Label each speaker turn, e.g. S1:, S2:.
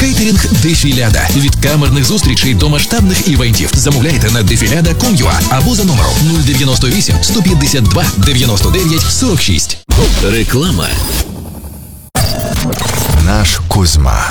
S1: Кейтерінг Дефіляда. Від камерних зустрічей до масштабних івентів. Замовляйте на defilada.com.ua або за номером 098 152 99 46.
S2: Реклама.
S3: Наш Кузьма.